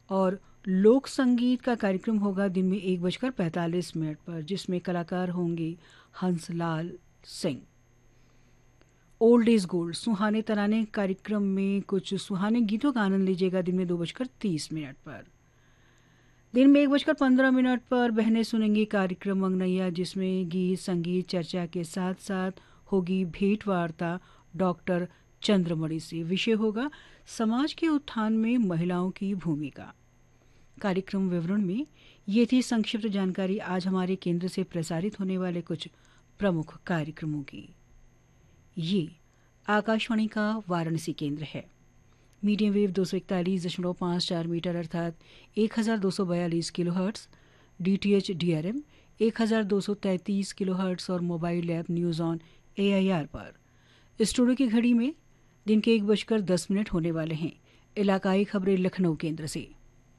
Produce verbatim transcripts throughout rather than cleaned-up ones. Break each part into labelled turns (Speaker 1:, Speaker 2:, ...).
Speaker 1: اور लोक संगीत का कार्यक्रम होगा दिन में एक बजकर पैंतालीस मिनट पर, जिसमें कलाकार होंगे Hanslal Singh. Old is gold सुहाने तराने कार्यक्रम में कुछ सुहाने गीतों का आनंद लीजिएगा दिन में दो बजकर तीस मिनट पर। दिन में एक बजकर पंद्रह मिनट पर बहनें सुनेंगी कार्यक्रम अंगनैया, जिसमें गीत संगीत चर्चा के साथ साथ होगी भेंट वार्ता डॉक्टर चंद्रमणि से। विषय होगा समाज के उत्थान में महिलाओं की भूमिका। कार्यक्रम विवरण में ये थी संक्षिप्त जानकारी आज हमारे केंद्र से प्रसारित होने वाले कुछ प्रमुख कार्यक्रमों की। ये आकाशवाणी का वाराणसी केंद्र है। मीडियम वेव दो सौ इकतालीस दशमलव पाँच चार मीटर अर्थात एक हज़ार दो सौ बयालीस kilo hertz, D T H D R M एक हज़ार दो सौ तैंतीस किलो हर्ट्स और mobile app news on A I R पर। स्टूडियो की घड़ी में दिन के एक बजकर दस मिनट होने वाले हैं। इलाकाई खबरें लखनऊ केंद्र से।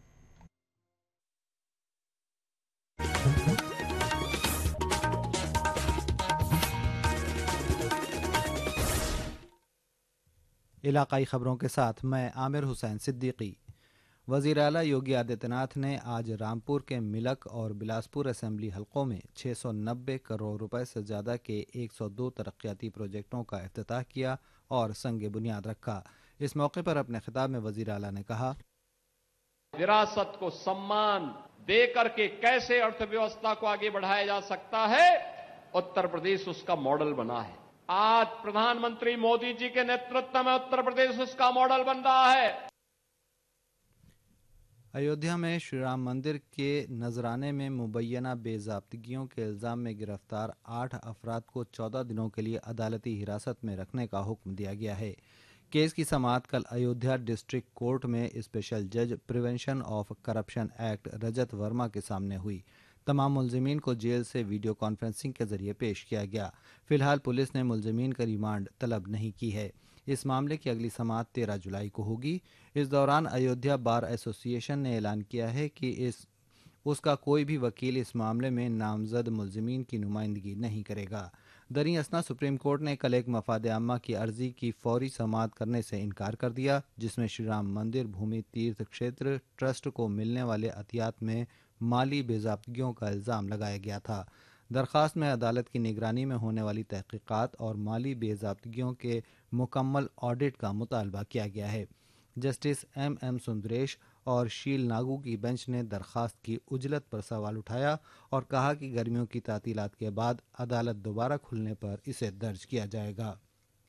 Speaker 2: इलाकाई खबरों के साथ मैं आमिर हुसैन सिद्दीकी। वज़ीर आला योगी आदित्यनाथ ने आज रामपुर के मिलक और बिलासपुर असेंबली हलकों में छह सौ नब्बे करोड़ रुपए से ज़्यादा के एक सौ दो तरक्याती प्रोजेक्टों का इफ्तिताह किया और संग बुनियाद रखा। इस मौके पर अपने खिताब में वज़ीर आला ने कहा,
Speaker 3: विरासत को सम्मान दे करके कैसे अर्थव्यवस्था को आगे बढ़ाया जा सकता है, उत्तर प्रदेश उसका मॉडल बना है। आज प्रधानमंत्री मोदी जी के नेतृत्व में उत्तर प्रदेश उसका मॉडल बन रहा है।
Speaker 2: अयोध्या में श्री राम मंदिर के नजराने में मुबैना बेज़ाब्तगियों के इल्ज़ाम में गिरफ्तार आठ अफराद को चौदह दिनों के लिए अदालती हिरासत में रखने का हुक्म दिया गया है। केस की समाअत कल अयोध्या डिस्ट्रिक्ट कोर्ट में स्पेशल जज प्रिवेंशन ऑफ करप्शन एक्ट रजत वर्मा के सामने हुई। तमाम मुलजिमीन को जेल से वीडियो कॉन्फ्रेंसिंग के जरिए पेश किया गया। फिलहाल पुलिस ने मुलजिमीन का रिमांड तलब नहीं की है। इस मामले की अगली समाअत तेरह जुलाई को होगी। इस दौरान अयोध्या बार एसोसिएशन ने ऐलान किया है कि इस उसका कोई भी वकील इस मामले में नामजद मुलजिमीन की नुमाइंदगी नहीं करेगा। दरी असना सुप्रीम कोर्ट ने कल एक मफाद आम्मा की अर्जी की फौरी समाअत करने से इनकार कर दिया, जिसमें श्री राम मंदिर भूमि तीर्थ क्षेत्र ट्रस्ट को मिलने वाले अतियात में माली बेज़ाब्तगियों का इल्ज़ाम लगाया गया था। दरख्वास्त में अदालत की निगरानी में होने वाली तहकीकात और माली बेज़ाब्तगियों के मुकम्मल ऑडिट का मुतालबा किया गया है। जस्टिस एम एम सुंदरेश और शील नागू की बेंच ने दरख्वास्त की उजलत पर सवाल उठाया और कहा कि गर्मियों की तातीलात के बाद अदालत दोबारा खुलने पर इसे दर्ज किया जाएगा।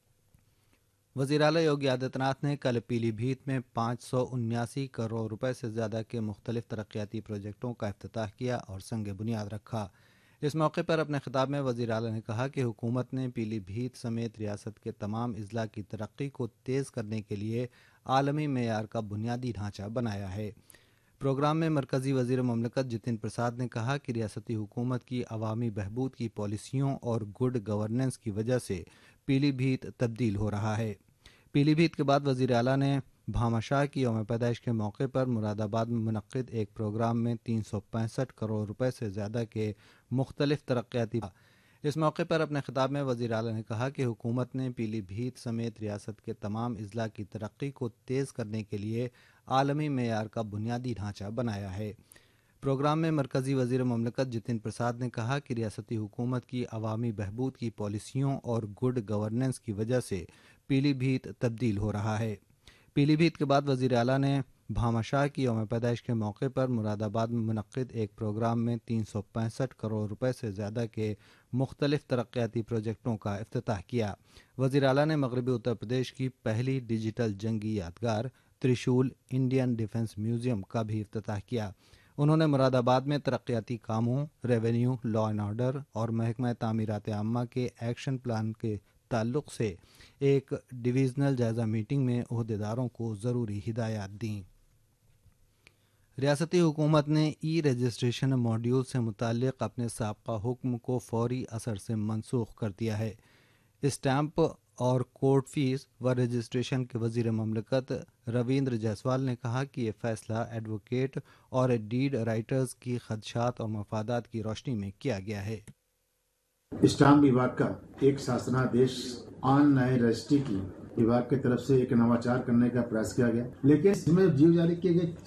Speaker 2: वज़ीर आला योगी आदित्यनाथ ने कल पीलीभीत में पाँच सौ उन्यासी करोड़ रुपए से ज़्यादा के मुख्तलिफ तरक्याती प्रोजेक्टों का इफ्तिताह किया और संग बुनियाद रखा। इस मौके पर अपने खिताब में वज़ीर आला ने कहा कि हुकूमत ने पीलीभीत समेत रियासत के तमाम अजला की तरक्की को तेज़ करने के लिए आलमी मेयार का बुनियादी ढांचा बनाया है। प्रोग्राम में मरकज़ी वज़ीर ममलकत जितिन प्रसाद ने कहा कि रियासती हुकूमत की अवामी बहबूद की पॉलिसियों और गुड गवर्नेंस की वजह से पीलीभीत तब्दील हो रहा है। पीलीभीत के बाद वज़ीर आला ने भामाशाह की यौम पैदाइश के मौके पर मुरादाबाद में मुनक्किद एक प्रोग्राम में तीन सौ पैंसठ करोड़ रुपए से ज़्यादा के मुख्तलिफ तरक्याती। इस मौके पर अपने खिताब में वज़ीर आला ने कहा कि हुकूमत ने पीलीभीत समेत रियासत के तमाम अजला की तरक्की को तेज़ करने के लिए आलमी मेयार का बुनियादी ढांचा बनाया है। प्रोग्राम में मरकज़ी वज़ीर ममलकत जितिन प्रसाद ने कहा कि रियासती हुकूमत की अवामी बहबूद की पॉलिसियों और गुड गवर्नेंस की वजह से पीलीभीत तब्दील हो रहा है। पीलीभीत के बाद वज़ीर आला ने भामाशाह की यौम पैदाइश के मौके पर मुरादाबाद में मुनक्किद एक प्रोग्राम में तीन सौ पैंसठ करोड़ रुपए से ज़्यादा के मुख्तलिफ तरक्याती प्रोजेक्टों का इफ्तिताह किया। वज़ीर आला ने मगरबी उत्तर प्रदेश की पहली डिजिटल जंगी यादगार त्रिशूल इंडियन डिफेंस म्यूज़ियम का भी इफ्तिताह किया। उन्होंने मुरादाबाद में तरक्याती कामों, रेवेन्यू, लॉ एंड ऑर्डर और महकमा तामीरात आम्मा के एक्शन प्लान के ताल्लुक़ से एक डिवीज़नल जायज़ा मीटिंग में ओहदेदारों को ज़रूरी हिदायत दी। रियासती हुकूमत ने ई रजिस्ट्रेशन मॉड्यूल से मुताल्लिक़ अपने साबका हुक्म को फौरी असर से मनसूख कर दिया है। स्टैंप और कोर्ट फीस व रजिस्ट्रेशन के वज़ीर ममलकत रविंद्र जायसवाल ने कहा कि ये फैसला एडवोकेट और डीड राइटर्स की खदशात और मफादात की रोशनी में किया गया है।
Speaker 4: स्टाम्प विभाग का एक शासनादेश ऑनलाइन रजिस्ट्री की विभाग की तरफ से एक नवाचार करने का प्रयास किया गया, लेकिन इसमें जीव जारी किए गए